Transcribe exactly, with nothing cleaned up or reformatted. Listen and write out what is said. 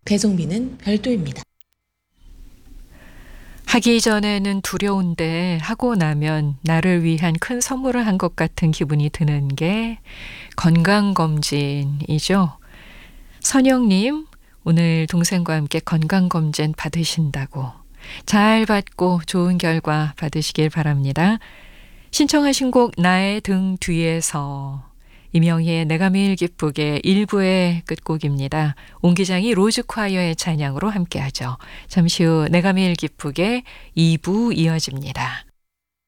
배송비는 별도입니다. 하기 전에는 두려운데 하고 나면 나를 위한 큰 선물을 한 것 같은 기분이 드는 게 건강검진이죠. 선영님, 오늘 동생과 함께 건강검진 받으신다고. 잘 받고 좋은 결과 받으시길 바랍니다. 신청하신 곡 나의 등 뒤에서 이명희의 내가 매일 기쁘게 일 부의 끝곡입니다. 온 기장이 로즈콰이어의 찬양으로 함께하죠. 잠시 후 내가 매일 기쁘게 이 부 이어집니다.